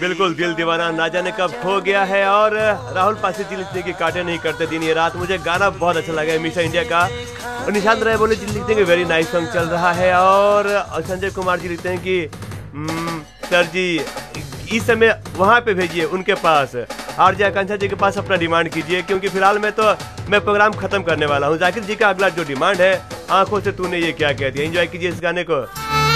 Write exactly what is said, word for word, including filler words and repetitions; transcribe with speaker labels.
Speaker 1: बिल्कुल दिल दीवाना ना जाने कब खो गया है। और राहुल पासी जी लिखते कि काटे नहीं करते दिन ये रात। मुझे गाना बहुत अच्छा लगा है मिशा इंडिया का। और निशांत राय बोले जी लिखते हैं कि वेरी नाइस सॉन्ग चल रहा है। और संजय कुमार जी लिखते हैं कि सर जी इस समय वहाँ पे भेजिए उनके पास, आरजे आकांक्षा जी के पास अपना डिमांड कीजिए, क्योंकि फिलहाल में तो मैं प्रोग्राम खत्म करने वाला हूँ। जाकिर जी का अगला जो डिमांड है, आंखों से तूने ये क्या कह दिया, एंजॉय कीजिए इस गाने को।